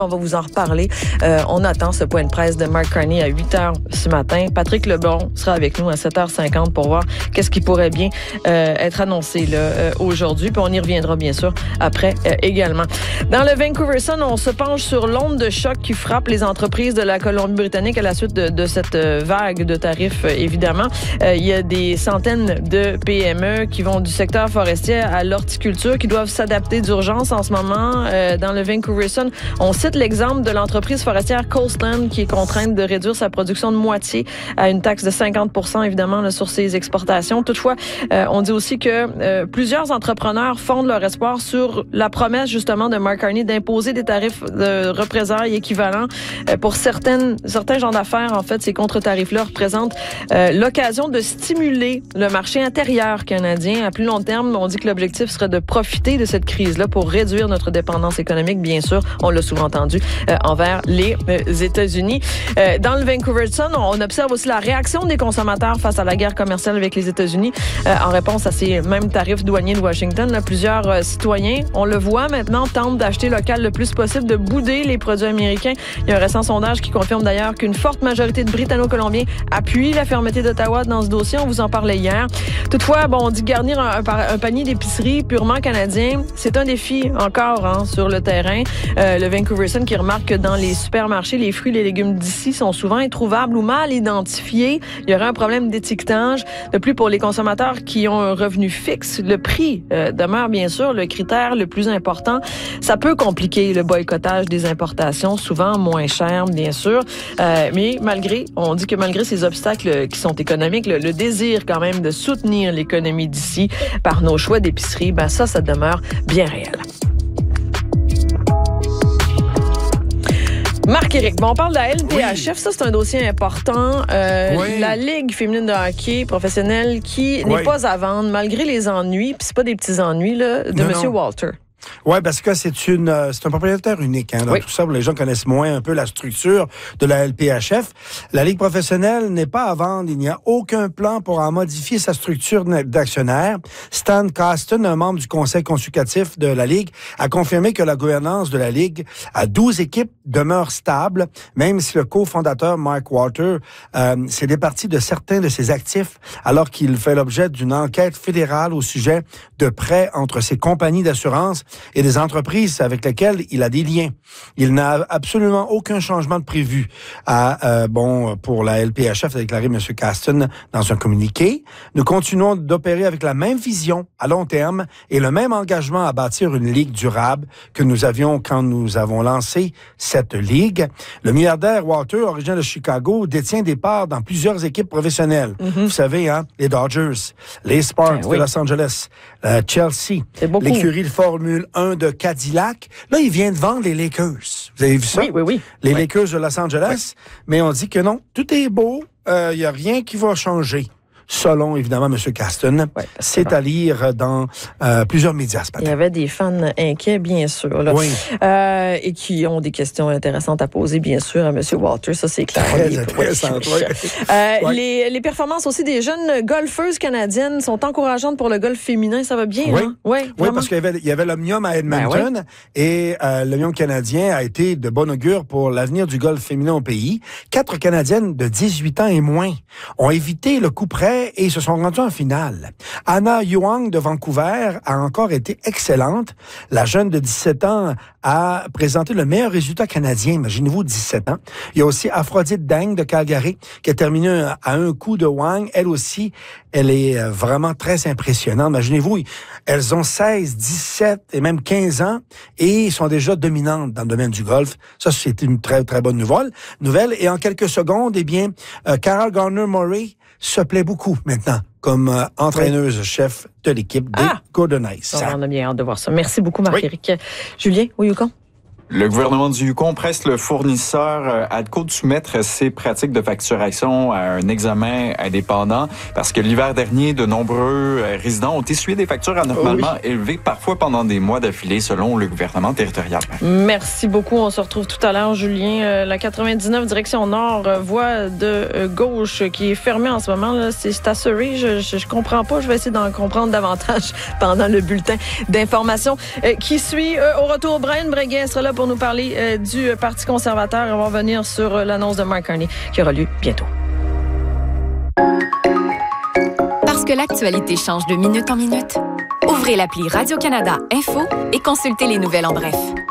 On va vous en reparler. On attend ce point de presse de Mark Carney à 8h ce matin. Patrick Lebon sera avec nous à 7h50 pour voir qu'est-ce qui pourrait bien être annoncé là, aujourd'hui. Puis on y reviendra bien sûr après également. Dans le Vancouver Sun, on se penche sur l'onde de choc qui frappe les entreprises de la Colombie-Britannique à la suite de cette vague de tarifs, évidemment. Il y a des centaines de PME qui vont du secteur forestier à l'horticulture qui doivent s'adapter d'urgence en ce moment. Dans le Vancouver Sun, on cite l'exemple de l'entreprise forestière Coastland qui est contrainte de réduire sa production de moitié à une taxe de 50% évidemment là, sur ses exportations. Toutefois, on dit aussi que plusieurs entrepreneurs fondent leur espoir sur la promesse justement de Mark Carney d'imposer des tarifs de représailles équivalents pour certains genres d'affaires. En fait, ces contre-tarifs-là représentent l'occasion de stimuler le marché intérieur canadien. À plus long terme, on dit que l'objectif serait de profiter de cette crise-là pour réduire notre dépendance économique, bien sûr. On l'a souvent entendu envers les États-Unis. Dans le Vancouver Sun, on observe aussi la réaction des consommateurs face à la guerre commerciale avec les États-Unis en réponse à ces mêmes tarifs douaniers de Washington. Là, plusieurs citoyens, on le voit maintenant, tentent d'acheter local le plus possible, de bouder les produits américains. Il y a un récent sondage qui confirme d'ailleurs qu'une forte majorité de Britanno-Colombiens appuient la fermeté d'Ottawa dans ce dossier. On vous en parlait hier. Toutefois, on dit garnir un panier d'épicerie purement canadien, c'est un défi encore sur le terrain. Le Vancouver Sun qui remarque que dans les supermarchés, les fruits et les légumes d'ici sont souvent introuvables ou mal identifiés. Il y aurait un problème d'étiquetage. De plus, pour les consommateurs qui ont un revenu fixe, le prix demeure bien sûr le critère le plus important. Ça peut compliquer le boycottage des importations, souvent moins cher, bien sûr. Mais on dit que malgré ces obstacles qui sont économiques, le désir quand même de soutenir l'économie d'ici par nos choix d'épicerie, ça demeure bien réel. Marc-Éric, on parle de la LPHF, ça c'est un dossier important. La Ligue féminine de hockey professionnelle qui n'est pas à vendre malgré les ennuis, puis c'est pas des petits ennuis là, de M. Walter. Oui, parce que c'est un propriétaire unique. Dans tout ça, les gens connaissent moins un peu la structure de la LPHF. La Ligue professionnelle n'est pas à vendre. Il n'y a aucun plan pour en modifier sa structure d'actionnaire. Stan Kasten, un membre du conseil consultatif de la Ligue, a confirmé que la gouvernance de la Ligue à 12 équipes demeure stable, même si le cofondateur Mike Walter s'est départi de certains de ses actifs alors qu'il fait l'objet d'une enquête fédérale au sujet de prêts entre ses compagnies d'assurance et des entreprises avec lesquelles il a des liens. Il n'a absolument aucun changement de prévu pour la LPHF, a déclaré M. Kasten dans un communiqué. Nous continuons d'opérer avec la même vision à long terme et le même engagement à bâtir une ligue durable que nous avions quand nous avons lancé cette ligue. Le milliardaire Walter, originaire de Chicago, détient des parts dans plusieurs équipes professionnelles. Vous savez, les Dodgers, les Sparks de Los Angeles, Chelsea, l'écurie de Formule 1 de Cadillac. Là, il vient de vendre les Lakers. Vous avez vu ça? Oui. Les Lakers de Los Angeles. Mais on dit que non, tout est beau. Il n'y a rien qui va changer. Selon, évidemment, M. Kasten. C'est à lire dans plusieurs médias ce matin. Il y avait des fans inquiets, bien sûr. Là. Et qui ont des questions intéressantes à poser, bien sûr, à M. Walter. Ça, c'est clair. Très intéressant, Les performances aussi des jeunes golfeuses canadiennes sont encourageantes pour le golf féminin. Ça va bien, hein? Oui, parce qu'il y avait l'Omnium à Edmonton et l'Omnium canadien a été de bon augure pour l'avenir du golf féminin au pays. 4 Canadiennes de 18 ans et moins ont évité le coup près et se sont rendus en finale. Anna Yuang de Vancouver a encore été excellente. La jeune de 17 ans a présenté le meilleur résultat canadien. Imaginez-vous, 17 ans. Il y a aussi Aphrodite Deng de Calgary qui a terminé à un coup de Wang. Elle aussi, elle est vraiment très impressionnante. Imaginez-vous, elles ont 16, 17 et même 15 ans et sont déjà dominantes dans le domaine du golf. Ça, c'est une très, très bonne nouvelle. Et en quelques secondes, Carol Garner-Murray se plaît beaucoup maintenant comme entraîneuse-chef de l'équipe des Golden Knights. On a bien hâte de voir ça. Merci beaucoup, Marc-Éric. Julien, au Yukon? Le gouvernement du Yukon presse le fournisseur ADCO de soumettre ses pratiques de facturation à un examen indépendant parce que l'hiver dernier, de nombreux résidents ont essuyé des factures anormalement élevées, parfois pendant des mois d'affilée, selon le gouvernement territorial. Merci beaucoup. On se retrouve tout à l'heure, Julien. La 99 direction nord, voie de gauche qui est fermée en ce moment. Là. C'est à Surrey. Je comprends pas. Je vais essayer d'en comprendre davantage pendant le bulletin d'information qui suit. Au retour, Brian Breguet sera là pour pour nous parler du Parti conservateur. On va revenir sur l'annonce de Mark Carney qui aura lieu bientôt. Parce que l'actualité change de minute en minute, ouvrez l'appli Radio-Canada Info et consultez les nouvelles en bref.